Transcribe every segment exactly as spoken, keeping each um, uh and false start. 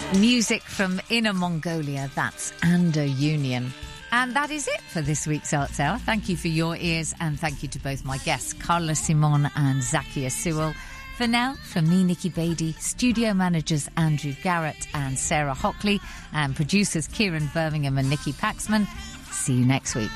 Music from Inner Mongolia, that's Ando Union. And that is it for this week's Arts Hour. Thank you for your ears, and thank you to both my guests, Carla Simon and Zakia Sewell. For now, from me, Nikki Beattie, studio managers Andrew Garrett and Sarah Hockley, and producers Kieran Birmingham and Nikki Paxman, see you next week.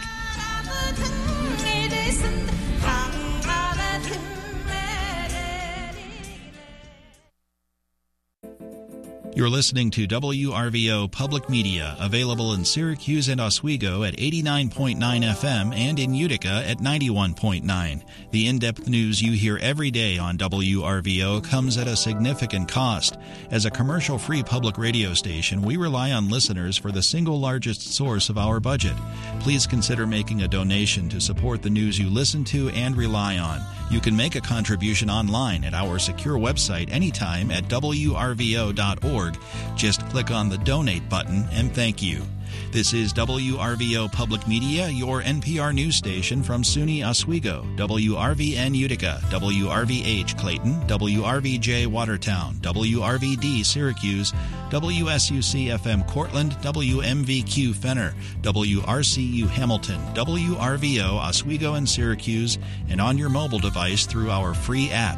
You're listening to W R V O Public Media, available in Syracuse and Oswego at eighty-nine point nine F M and in Utica at ninety-one point nine. The in-depth news you hear every day on W R V O comes at a significant cost. As a commercial-free public radio station, we rely on listeners for the single largest source of our budget. Please consider making a donation to support the news you listen to and rely on. You can make a contribution online at our secure website anytime at W R V O dot org. Just click on the donate button and thank you. This is W R V O Public Media, your N P R news station from SUNY Oswego, W R V N Utica, W R V H Clayton, W R V J Watertown, W R V D Syracuse, W S U C F M Cortland, W M V Q Fenner, W R C U Hamilton, W R V O Oswego and Syracuse, and on your mobile device through our free app.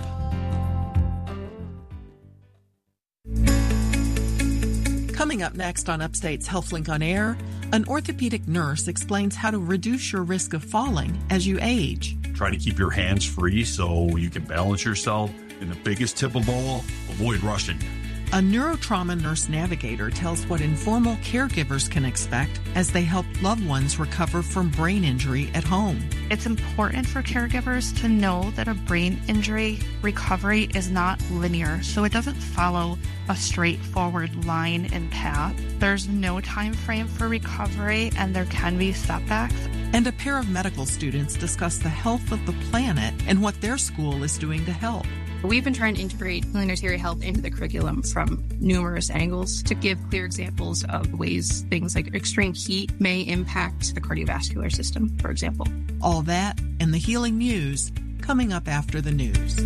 Coming up next on Upstate's HealthLink on Air, an orthopedic nurse explains how to reduce your risk of falling as you age. Try to keep your hands free so you can balance yourself. And the biggest tip of all, avoid rushing. A neurotrauma nurse navigator tells what informal caregivers can expect as they help loved ones recover from brain injury at home. It's important for caregivers to know that a brain injury recovery is not linear, so it doesn't follow a straightforward line and path. There's no time frame for recovery, and there can be setbacks. And a pair of medical students discuss the health of the planet and what their school is doing to help. We've been trying to integrate planetary health into the curriculum from numerous angles to give clear examples of ways things like extreme heat may impact the cardiovascular system, for example. All that and the healing news coming up after the news.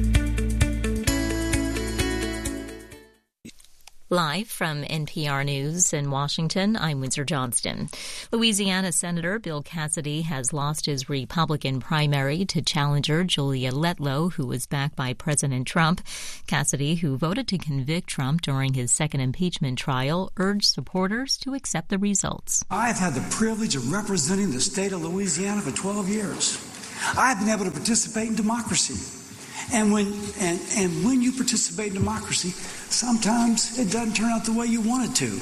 Live from N P R News in Washington, I'm Windsor Johnston. Louisiana Senator Bill Cassidy has lost his Republican primary to challenger Julia Letlow, who was backed by President Trump. Cassidy, who voted to convict Trump during his second impeachment trial, urged supporters to accept the results. I've had the privilege of representing the state of Louisiana for twelve years. I've been able to participate in democracy. And when and, and when you participate in democracy, sometimes it doesn't turn out the way you want it to.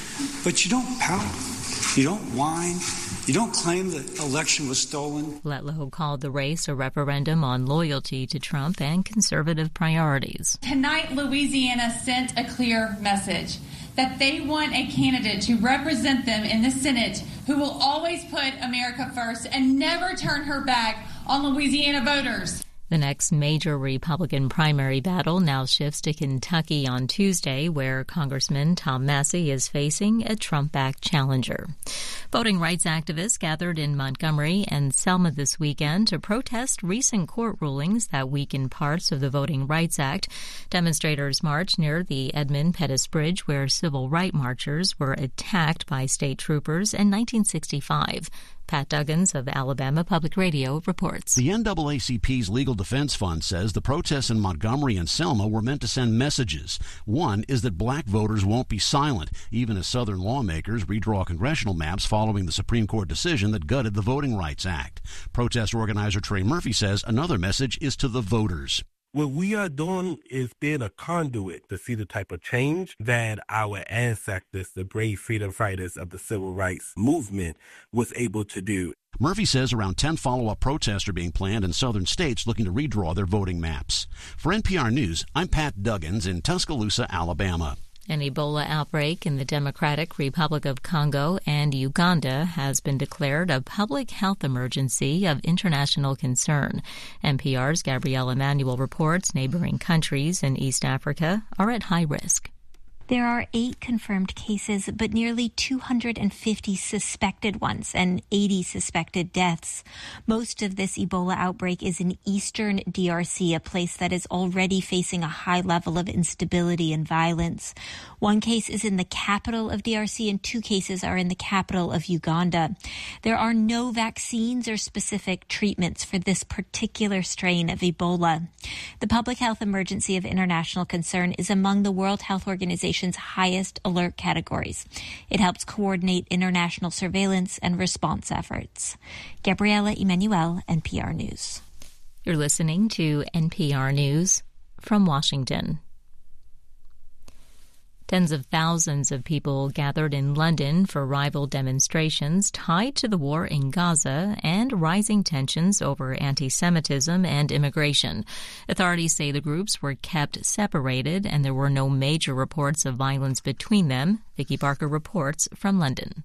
But you don't pout, you don't whine, you don't claim the election was stolen. Letlow called the race a referendum on loyalty to Trump and conservative priorities. Tonight, Louisiana sent a clear message that they want a candidate to represent them in the Senate who will always put America first and never turn her back on Louisiana voters. The next major Republican primary battle now shifts to Kentucky on Tuesday, where Congressman Tom Massie is facing a Trump-backed challenger. Voting rights activists gathered in Montgomery and Selma this weekend to protest recent court rulings that weaken parts of the Voting Rights Act. Demonstrators marched near the Edmund Pettus Bridge, where civil rights marchers were attacked by state troopers in nineteen sixty-five. Pat Duggins of Alabama Public Radio reports. The N double A C P's Legal Defense Fund says the protests in Montgomery and Selma were meant to send messages. One is that black voters won't be silent, even as Southern lawmakers redraw congressional maps following the Supreme Court decision that gutted the Voting Rights Act. Protest organizer Trey Murphy says another message is to the voters. What we are doing is being a conduit to see the type of change that our ancestors, the brave freedom fighters of the civil rights movement, was able to do. Murphy says around ten follow-up protests are being planned in southern states looking to redraw their voting maps. For N P R News, I'm Pat Duggins in Tuscaloosa, Alabama. An Ebola outbreak in the Democratic Republic of Congo and Uganda has been declared a public health emergency of international concern. N P R's Gabrielle Emanuel reports neighboring countries in East Africa are at high risk. There are eight confirmed cases, but nearly two hundred fifty suspected ones and eighty suspected deaths. Most of this Ebola outbreak is in eastern D R C, a place that is already facing a high level of instability and violence. One case is in the capital of D R C and two cases are in the capital of Uganda. There are no vaccines or specific treatments for this particular strain of Ebola. The public health emergency of international concern is among the World Health Organization's highest alert categories. It helps coordinate international surveillance and response efforts. Gabriela Emanuel, N P R News. You're listening to N P R News from Washington. Tens of thousands of people gathered in London for rival demonstrations tied to the war in Gaza and rising tensions over anti-Semitism and immigration. Authorities say the groups were kept separated and there were no major reports of violence between them. Vicky Barker reports from London.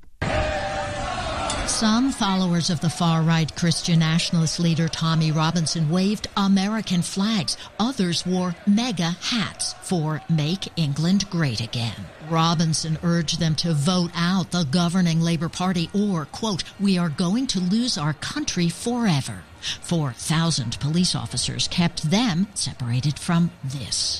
Some followers of the far-right Christian nationalist leader Tommy Robinson waved American flags. Others wore MAGA hats for Make England Great Again. Robinson urged them to vote out the governing Labour Party or, quote, we are going to lose our country forever. four thousand police officers kept them separated from this.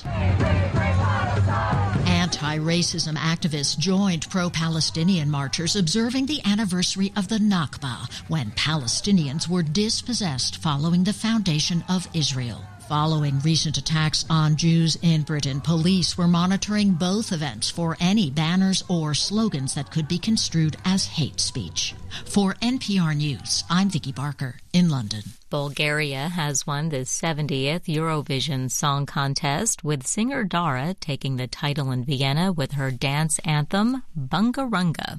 Anti-racism activists joined pro-Palestinian marchers observing the anniversary of the Nakba, when Palestinians were dispossessed following the foundation of Israel. Following recent attacks on Jews in Britain, police were monitoring both events for any banners or slogans that could be construed as hate speech. For N P R News, I'm Vicky Barker in London. Bulgaria has won the seventieth Eurovision Song Contest, with singer Dara taking the title in Vienna with her dance anthem, Bungarunga.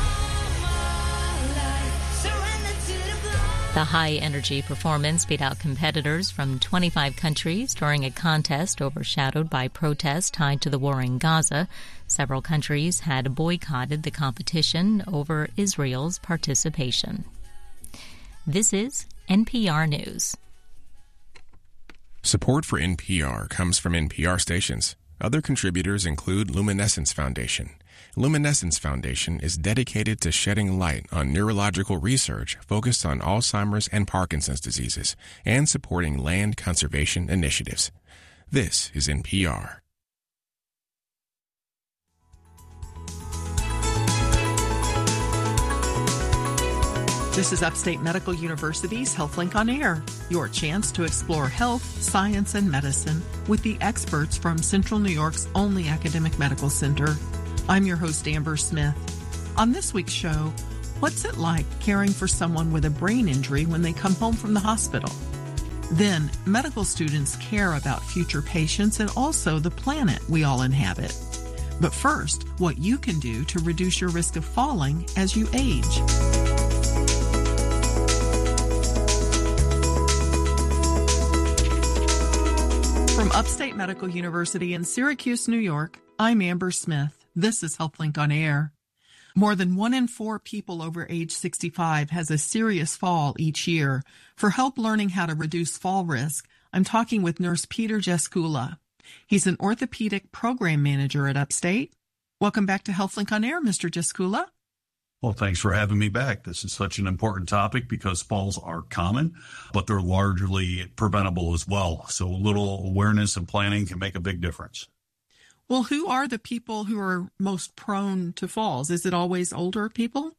The high-energy performance beat out competitors from twenty-five countries during a contest overshadowed by protests tied to the war in Gaza. Several countries had boycotted the competition over Israel's participation. This is N P R News. Support for N P R comes from N P R stations. Other contributors include Luminescence Foundation. Luminescence Foundation is dedicated to shedding light on neurological research focused on Alzheimer's and Parkinson's diseases and supporting land conservation initiatives. This is N P R. This is Upstate Medical University's HealthLink on Air, your chance to explore health, science, and medicine with the experts from Central New York's only academic medical center. I'm your host, Amber Smith. On this week's show, what's it like caring for someone with a brain injury when they come home from the hospital? Then, medical students care about future patients and also the planet we all inhabit. But first, what you can do to reduce your risk of falling as you age. From Upstate Medical University in Syracuse, New York, I'm Amber Smith. This is HealthLink on Air. More than one in four people over age sixty-five has a serious fall each year. For help learning how to reduce fall risk, I'm talking with Nurse Peter Jaskula. He's an orthopedic program manager at Upstate. Welcome back to HealthLink on Air, Mister Jaskula. Well, thanks for having me back. This is such an important topic because falls are common, but they're largely preventable as well. So a little awareness and planning can make a big difference. Well, who are the people who are most prone to falls? Is it always older people?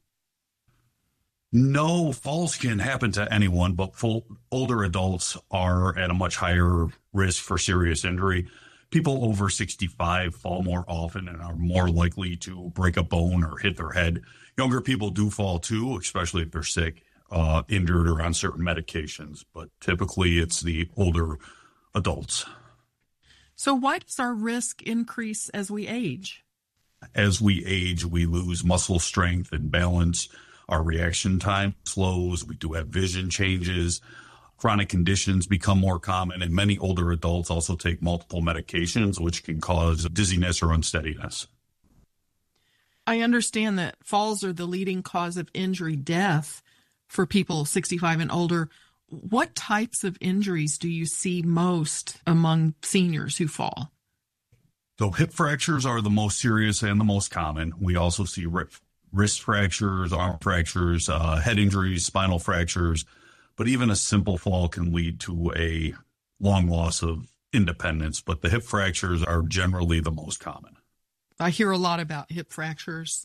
No, falls can happen to anyone, but full, older adults are at a much higher risk for serious injury. People over sixty-five fall more often and are more likely to break a bone or hit their head. Younger people do fall too, especially if they're sick, uh, injured, or on certain medications. But typically it's the older adults. So why does our risk increase as we age? As we age, we lose muscle strength and balance. Our reaction time slows. We do have vision changes. Chronic conditions become more common, and many older adults also take multiple medications, which can cause dizziness or unsteadiness. I understand that falls are the leading cause of injury death for people sixty-five and older. What types of injuries do you see most among seniors who fall? So hip fractures are the most serious and the most common. We also see wrist fractures, arm fractures, uh, head injuries, spinal fractures, but even a simple fall can lead to a long loss of independence. But the hip fractures are generally the most common. I hear a lot about hip fractures.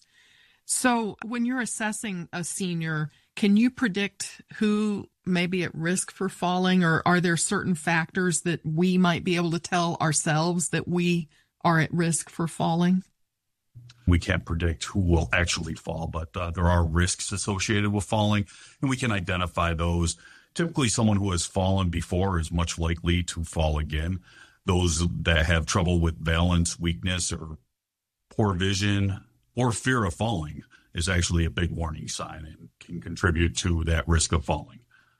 So when you're assessing a senior, can you predict who may be at risk for falling, or are there certain factors that we might be able to tell ourselves that we are at risk for falling? We can't predict who will actually fall, but uh, there are risks associated with falling, and we can identify those. Typically, someone who has fallen before is much likely to fall again. Those that have trouble with balance, weakness, or poor vision, or fear of falling is actually a big warning sign and can contribute to that risk of falling.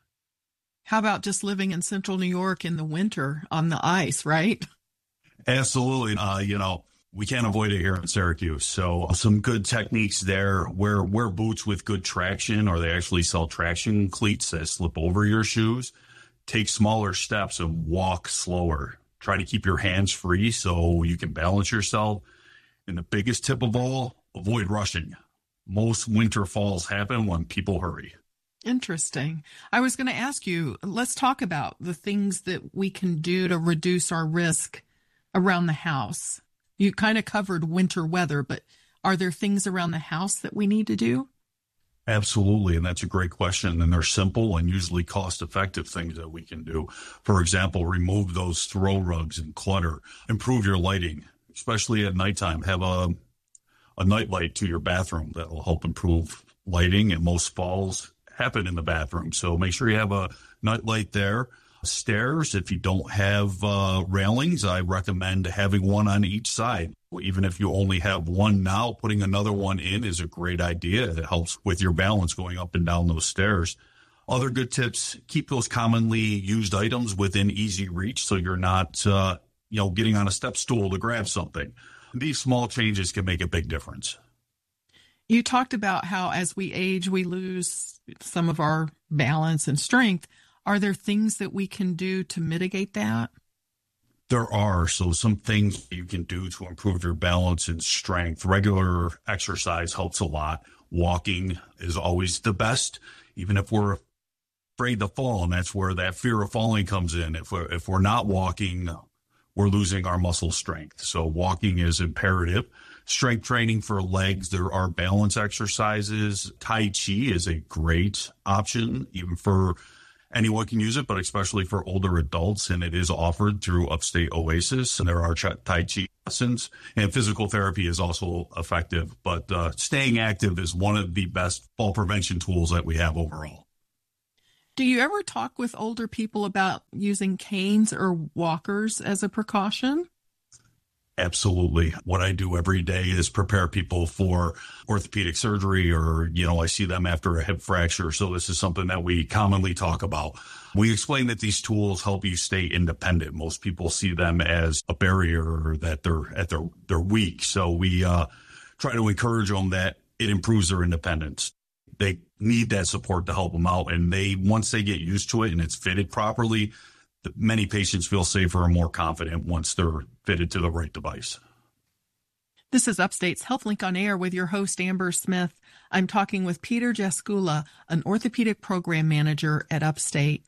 How about just living in central New York in the winter on the ice, right? Absolutely. Uh, you know, we can't avoid it here in Syracuse. So some good techniques there. Wear, wear boots with good traction, or they actually sell traction cleats that slip over your shoes. Take smaller steps and walk slower. Try to keep your hands free so you can balance yourself. And the biggest tip of all, avoid rushing. Most winter falls happen when people hurry. Interesting. I was going to ask you, let's talk about the things that we can do to reduce our risk around the house. You kind of covered winter weather, but are there things around the house that we need to do? Absolutely, and that's a great question. And they're simple and usually cost-effective things that we can do. For example, remove those throw rugs and clutter. Improve your lighting, especially at nighttime. Have a a night light to your bathroom that will help improve lighting, and most falls happen in the bathroom. So make sure you have a night light there. Stairs, if you don't have uh, railings, I recommend having one on each side. Even if you only have one now, putting another one in is a great idea. It helps with your balance going up and down those stairs. Other good tips, keep those commonly used items within easy reach so you're not uh, you know, getting on a step stool to grab something. These small changes can make a big difference. You talked about how as we age, we lose some of our balance and strength. Are there things that we can do to mitigate that? There are. So some things you can do to improve your balance and strength. Regular exercise helps a lot. Walking is always the best, even if we're afraid to fall. And that's where that fear of falling comes in. If we're, if we're not walking, we're losing our muscle strength. So walking is imperative. Strength training for legs. There are balance exercises. Tai Chi is a great option, even for anyone can use it, but especially for older adults. And it is offered through Upstate Oasis. And there are Tai Chi lessons, and physical therapy is also effective. But uh, staying active is one of the best fall prevention tools that we have overall. Do you ever talk with older people about using canes or walkers as a precaution? Absolutely. What I do every day is prepare people for orthopedic surgery, or, you know, I see them after a hip fracture. So this is something that we commonly talk about. We explain that these tools help you stay independent. Most people see them as a barrier, or that they're at their, they're weak. So we uh, try to encourage them that it improves their independence. They need that support to help them out. And they, once they get used to it and it's fitted properly, many patients feel safer and more confident once they're fitted to the right device. This is Upstate's HealthLink on Air with your host, Amber Smith. I'm talking with Peter Jaskula, an orthopedic program manager at Upstate.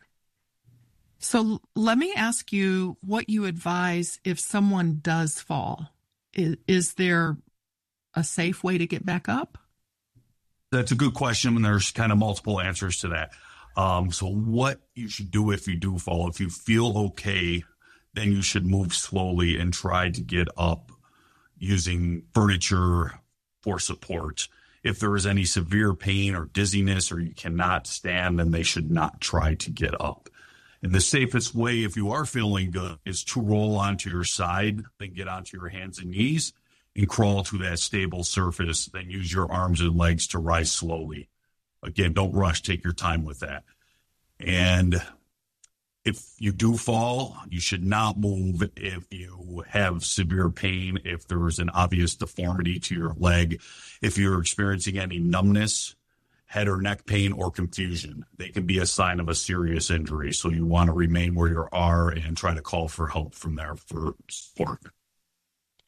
So let me ask you what you advise if someone does fall. Is, is there a safe way to get back up? That's a good question, and there's kind of multiple answers to that. Um, so what you should do if you do fall, if you feel okay, then you should move slowly and try to get up using furniture for support. If there is any severe pain or dizziness, or you cannot stand, then they should not try to get up. And the safest way, if you are feeling good, is to roll onto your side, then get onto your hands and knees and crawl to that stable surface, then use your arms and legs to rise slowly. Again, don't rush. Take your time with that. And if you do fall, you should not move if you have severe pain, if there is an obvious deformity to your leg, if you're experiencing any numbness, head or neck pain, or confusion. They can be a sign of a serious injury. So you want to remain where you are and try to call for help from there for support.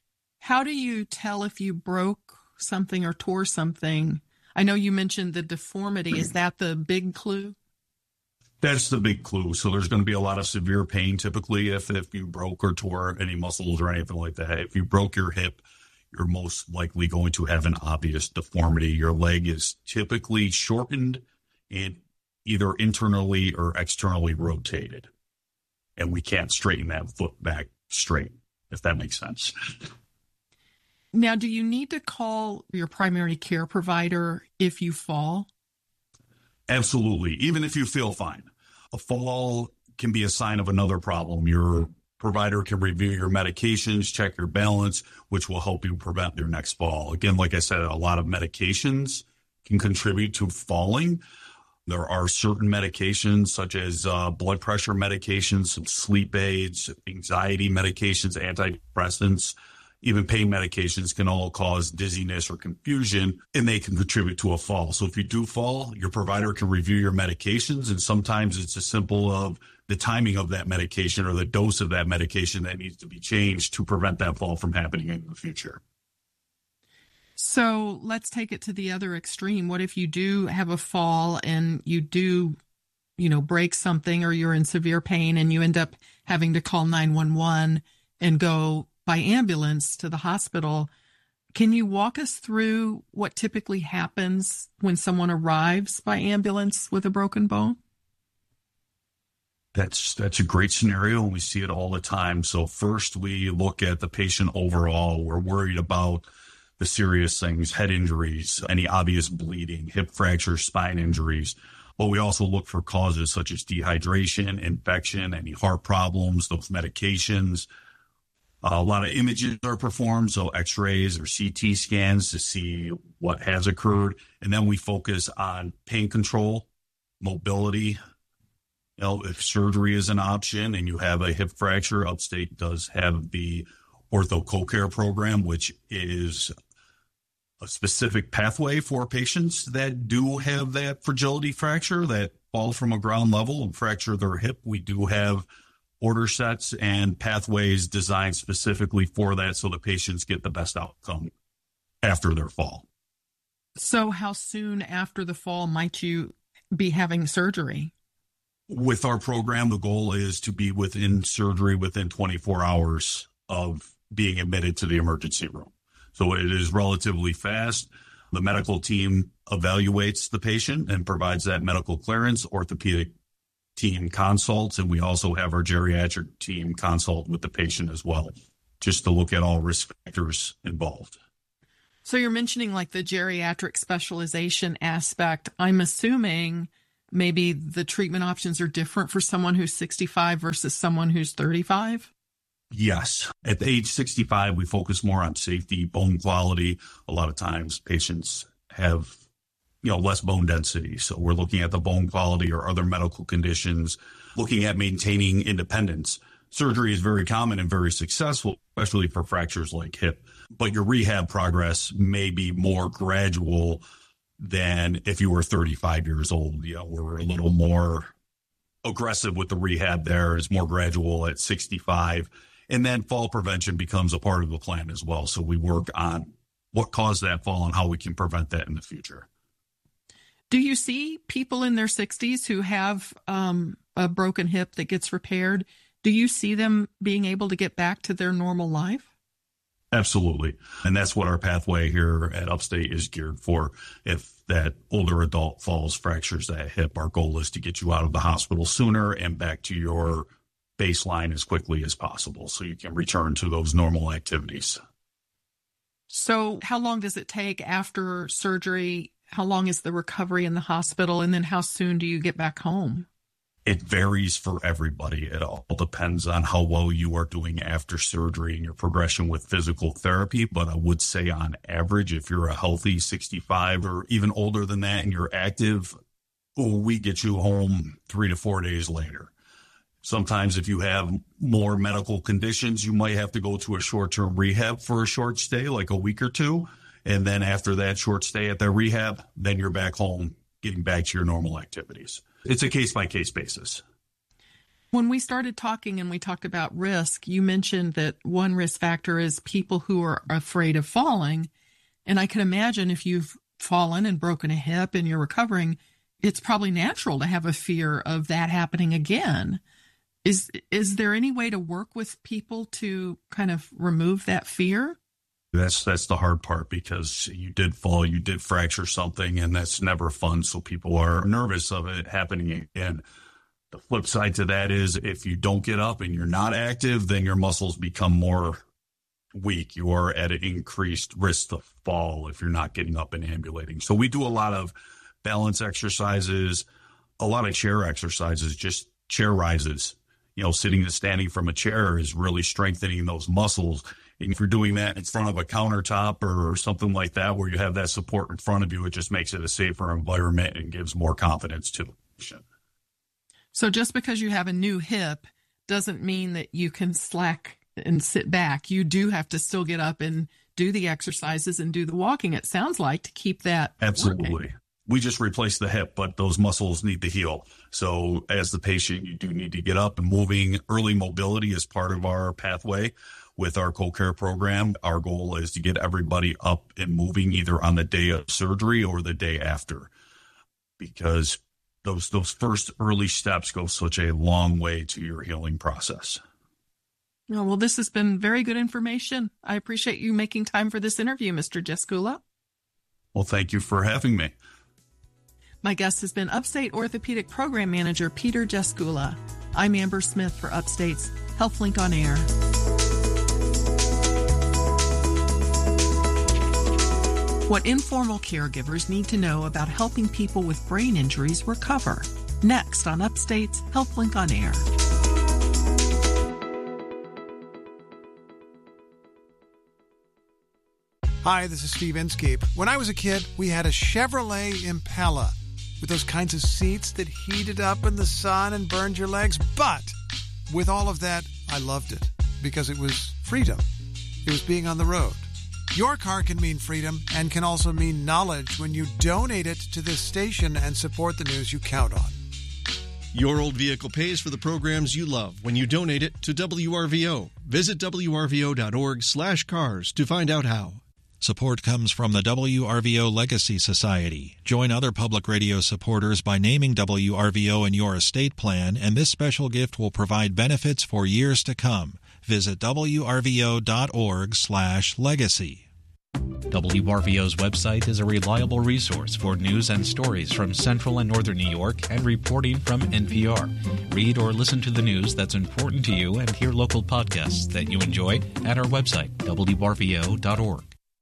How do you tell if you broke something or tore something? I know you mentioned the deformity. Is that the big clue? That's the big clue. So there's going to be a lot of severe pain typically if, if you broke or tore any muscles or anything like that. If you broke your hip, you're most likely going to have an obvious deformity. Your leg is typically shortened and either internally or externally rotated. And we can't straighten that foot back straight, if that makes sense. Now, do you need to call your primary care provider if you fall? Absolutely. Even if you feel fine. A fall can be a sign of another problem. Your provider can review your medications, check your balance, which will help you prevent your next fall. Again, like I said, a lot of medications can contribute to falling. There are certain medications such as uh, blood pressure medications, some sleep aids, anxiety medications, antidepressants, even pain medications can all cause dizziness or confusion, and they can contribute to a fall. So if you do fall, your provider can review your medications, and sometimes it's as simple of the timing of that medication or the dose of that medication that needs to be changed to prevent that fall from happening in the future. So let's take it to the other extreme. What if you do have a fall and you do, you know, break something, or you're in severe pain and you end up having to call nine one one and go by ambulance to the hospital? Can you walk us through what typically happens when someone arrives by ambulance with a broken bone? That's that's a great scenario, and we see it all the time. So first, we look at the patient overall. We're worried about the serious things, head injuries, any obvious bleeding, hip fractures, spine injuries. But we also look for causes such as dehydration, infection, any heart problems, those medications. A lot of images are performed, so x-rays or C T scans to see what has occurred. And then we focus on pain control, mobility. You know, if surgery is an option and you have a hip fracture, Upstate does have the Ortho Co-Care program, which is a specific pathway for patients that do have that fragility fracture that fall from a ground level and fracture their hip. We do have order sets and pathways designed specifically for that so the patients get the best outcome after their fall. So how soon after the fall might you be having surgery? With our program, the goal is to be within surgery within twenty-four hours of being admitted to the emergency room. So it is relatively fast. The medical team evaluates the patient and provides that medical clearance. Orthopedic team consults, and we also have our geriatric team consult with the patient as well, just to look at all risk factors involved. So you're mentioning like the geriatric specialization aspect. I'm assuming maybe the treatment options are different for someone who's sixty-five versus someone who's thirty-five? Yes. At the age sixty-five, we focus more on safety, bone quality. A lot of times patients have, you know, less bone density. So we're looking at the bone quality or other medical conditions, looking at maintaining independence. Surgery is very common and very successful, especially for fractures like hip. But your rehab progress may be more gradual than if you were thirty-five years old. You know, we're a little more aggressive with the rehab there. It's more gradual at sixty-five. And then fall prevention becomes a part of the plan as well. So we work on what caused that fall and how we can prevent that in the future. Do you see people in their sixties who have um, a broken hip that gets repaired? Do you see them being able to get back to their normal life? Absolutely. And that's what our pathway here at Upstate is geared for. If that older adult falls, fractures that hip, our goal is to get you out of the hospital sooner and back to your baseline as quickly as possible so you can return to those normal activities. So how long does it take after surgery? How long is the recovery in the hospital? And then how soon do you get back home? It varies for everybody. It all depends on how well you are doing after surgery and your progression with physical therapy. But I would say on average, if you're a healthy sixty-five or even older than that and you're active, we get you home three to four days later. Sometimes if you have more medical conditions, you might have to go to a short-term rehab for a short stay, like a week or two. And then after that short stay at the rehab, then you're back home, getting back to your normal activities. It's a case-by-case basis. When we started talking and we talked about risk, you mentioned that one risk factor is people who are afraid of falling. And I can imagine if you've fallen and broken a hip and you're recovering, it's probably natural to have a fear of that happening again. Is is there any way to work with people to kind of remove that fear? That's that's the hard part, because you did fall, you did fracture something, and that's never fun. So people are nervous of it happening again. The flip side to that is if you don't get up and you're not active, then your muscles become more weak. You are at an increased risk to fall if you're not getting up and ambulating. So we do a lot of balance exercises, a lot of chair exercises, just chair rises. You know, sitting and standing from a chair is really strengthening those muscles. And if you're doing that in front of a countertop or something like that, where you have that support in front of you, it just makes it a safer environment and gives more confidence to the patient. So just because you have a new hip doesn't mean that you can slack and sit back. You do have to still get up and do the exercises and do the walking, it sounds like, to keep that Absolutely. working. We just replace the hip, but those muscles need to heal. So as the patient, you do need to get up and moving. Early mobility is part of our pathway with our co-care program. Our goal is to get everybody up and moving either on the day of surgery or the day after, because those those first early steps go such a long way to your healing process. Oh, well, this has been very good information. I appreciate you making time for this interview, Mister Jaskula. Well, thank you for having me. My guest has been Upstate Orthopedic Program Manager Peter Jaskula. I'm Amber Smith for Upstate's HealthLink on Air. What informal caregivers need to know about helping people with brain injuries recover. Next on Upstate's HealthLink on Air. Hi, this is Steve Inskeep. When I was a kid, we had a Chevrolet Impala with those kinds of seats that heated up in the sun and burned your legs. But with all of that, I loved it because it was freedom. It was being on the road. Your car can mean freedom and can also mean knowledge when you donate it to this station and support the news you count on. Your old vehicle pays for the programs you love when you donate it to W R V O. Visit W R V O dot org slash cars to find out how. Support comes from the W R V O Legacy Society. Join other public radio supporters by naming W R V O in your estate plan, and this special gift will provide benefits for years to come. Visit W R V O dot org slash legacy. W R V O's website is a reliable resource for news and stories from Central and Northern New York and reporting from N P R. Read or listen to the news that's important to you and hear local podcasts that you enjoy at our website, W R V O dot org.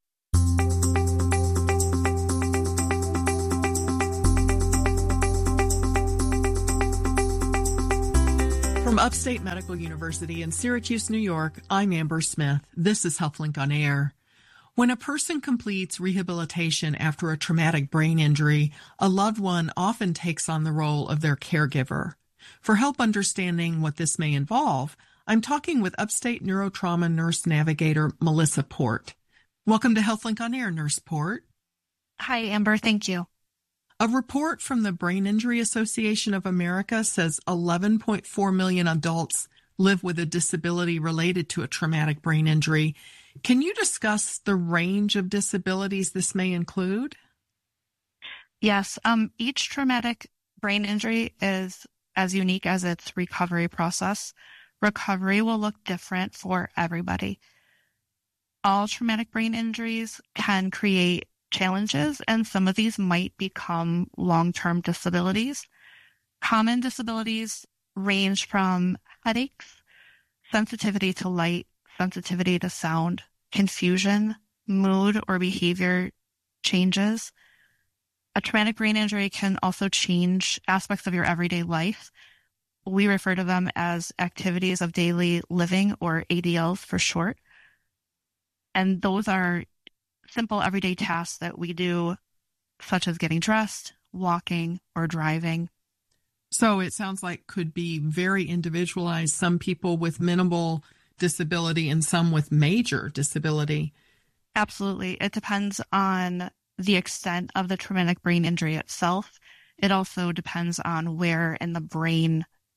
From Upstate Medical University in Syracuse, New York, I'm Amber Smith. This is HealthLink on Air. When a person completes rehabilitation after a traumatic brain injury, a loved one often takes on the role of their caregiver. For help understanding what this may involve, I'm talking with Upstate Neurotrauma Nurse Navigator Melissa Port. Welcome to HealthLink on Air, Nurse Port. Hi, Amber. Thank you. A report from the Brain Injury Association of America says eleven point four million adults live with a disability related to a traumatic brain injury. Can you discuss the range of disabilities this may include? Yes. Um, each traumatic brain injury is as unique as its recovery process. Recovery will look different for everybody. All traumatic brain injuries can create challenges, and some of these might become long-term disabilities. Common disabilities range from headaches, sensitivity to light, sensitivity to sound, confusion, mood or behavior changes. A traumatic brain injury can also change aspects of your everyday life. We refer to them as activities of daily living, or A D Ls for short. And those are simple everyday tasks that we do, such as getting dressed, walking, or driving. So it sounds like could be very individualized. Some people with minimal disability and some with major disability. Absolutely. It depends on the extent of the traumatic brain injury itself. It also depends on where in the brain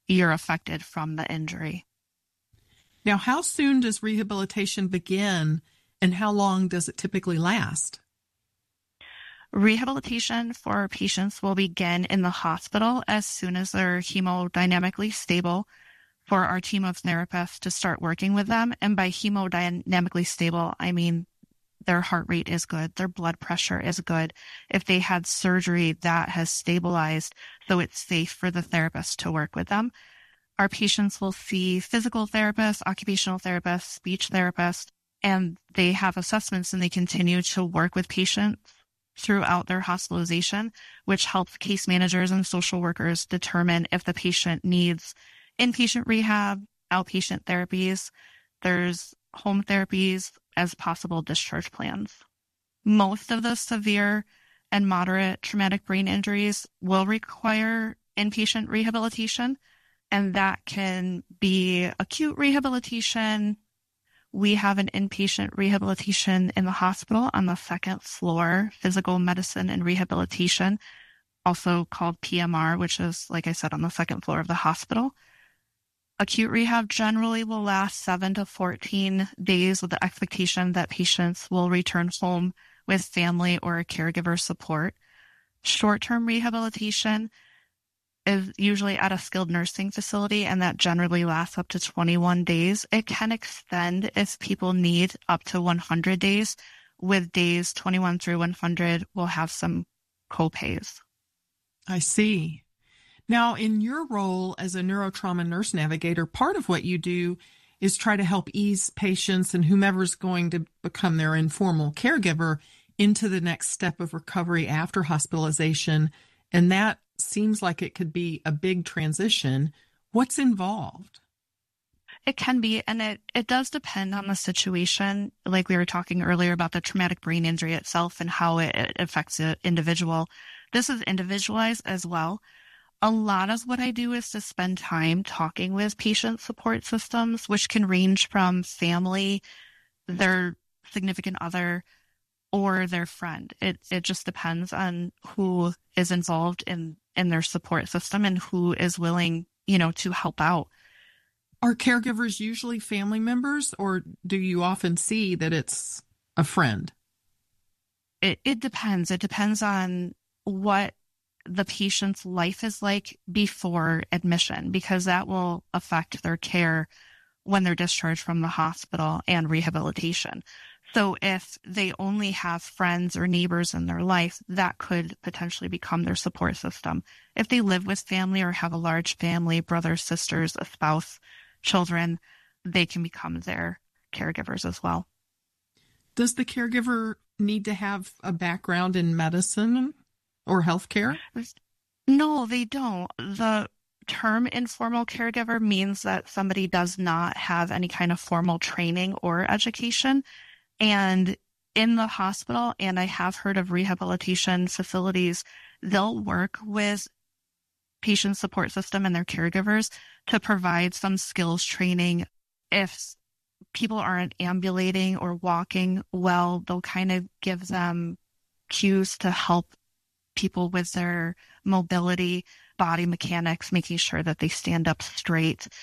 you're affected from the injury. Now, how soon does rehabilitation begin, and how long does it typically last? Rehabilitation for patients will begin in the hospital as soon as they're hemodynamically stable for our team of therapists to start working with them. And by hemodynamically stable, I mean their heart rate is good, their blood pressure is good. If they had surgery, that has stabilized, so it's safe for the therapist to work with them. Our patients will see physical therapists, occupational therapists, speech therapists, and they have assessments and they continue to work with patients throughout their hospitalization, which helps case managers and social workers determine if the patient needs inpatient rehab, outpatient therapies. There's home therapies as possible discharge plans. Most of the severe and moderate traumatic brain injuries will require inpatient rehabilitation, and that can be acute rehabilitation. We have an inpatient rehabilitation in the hospital on the second floor, physical medicine and rehabilitation, also called P M R, which is, like I said, on the second floor of the hospital. Acute rehab generally will last seven to fourteen days with the expectation that patients will return home with family or caregiver support. Short-term rehabilitation is usually at a skilled nursing facility, and that generally lasts up to twenty-one days. It can extend if people need up to one hundred days. With days twenty-one through one hundred, we'll have some co-pays. I see. Now, in your role as a neurotrauma nurse navigator, part of what you do is try to help ease patients and whomever's going to become their informal caregiver into the next step of recovery after hospitalization. And that seems like it could be a big transition. What's involved? It can be, and it, it does depend on the situation. Like we were talking earlier about the traumatic brain injury itself and how it, it affects the individual. This is individualized as well. A lot of what I do is to spend time talking with patient support systems, which can range from family, their significant other, or their friend. It it just depends on who is involved in, in their support system and who is willing, you know, to help out. Are caregivers usually family members, or do you often see that it's a friend? It it depends. It depends on what the patient's life is like before admission, because that will affect their care when they're discharged from the hospital and rehabilitation. So if they only have friends or neighbors in their life, that could potentially become their support system. If they live with family or have a large family, brothers, sisters, a spouse, children, they can become their caregivers as well. Does the caregiver need to have a background in medicine or healthcare? No, they don't. The term informal caregiver means that somebody does not have any kind of formal training or education. And in the hospital, and I have heard of rehabilitation facilities, they'll work with patient support system and their caregivers to provide some skills training. If people aren't ambulating or walking well, they'll kind of give them cues to help people with their mobility, body mechanics, making sure that they stand up straight.